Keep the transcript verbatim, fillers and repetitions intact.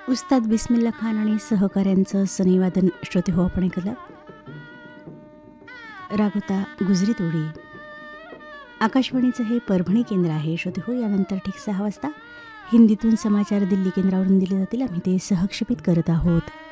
उस्ताद बिस्मिल्ला खान आणि सहकाऱ्यांचं सनईवादन श्रोते हो आपण ऐकलं. राग होता गुजरी तोडी. आकाशवाणीचं हे परभणी केंद्र आहे श्रोते हो. यानंतर ठीक सहा वाजता हिंदीतून समाचार दिल्ली केंद्रावरून दिले जातील. आम्ही ते सहक्षेपित करत आहोत.